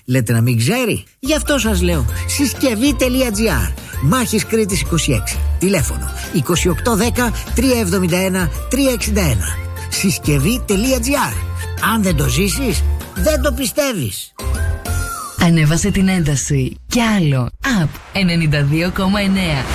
Λέτε να μην ξέρει? Γι' αυτό σας λέω. Συσκευή.gr. Μάχης Κρήτης 26. Τηλέφωνο 2810 371 361. Συσκευή.gr. Αν δεν το ζήσεις, δεν το πιστεύεις. Ανέβασε την ένταση κι άλλο. App 92,9.